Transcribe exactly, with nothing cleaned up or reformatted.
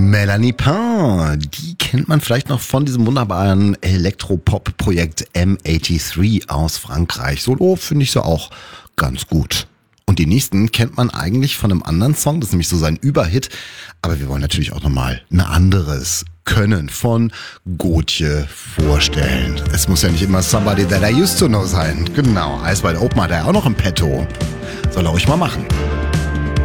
Melanie Pain, die kennt man vielleicht noch von diesem wunderbaren Elektropop-Projekt M dreiundachtzig aus Frankreich. Solo finde ich sie auch ganz gut. Und die nächsten kennt man eigentlich von einem anderen Song, das ist nämlich so sein Überhit. Aber wir wollen natürlich auch nochmal ein anderes Können von Gotye vorstellen. Es muss ja nicht immer Somebody That I Used To Know sein. Genau, Eyes Wide Open hat er auch noch im Petto. Soll er ruhig mal machen.